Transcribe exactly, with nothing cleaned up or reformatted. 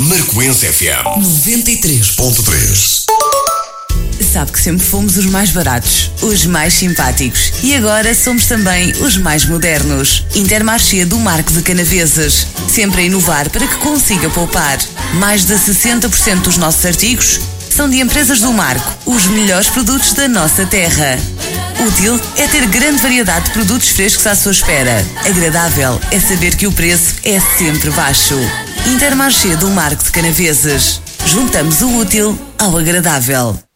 Marcoense F M noventa e três ponto três. Sabe que sempre fomos os mais baratos, os mais simpáticos e agora somos também os mais modernos. Intermarché do Marco de Canaveses, sempre a inovar para que consiga poupar. Mais de sessenta por cento dos nossos artigos são de empresas do Marco, os melhores produtos da nossa terra. Útil é ter grande variedade de produtos frescos à sua espera. Agradável é saber que o preço é sempre baixo. Intermarché do Marco de Canaveses. Juntamos o útil ao agradável.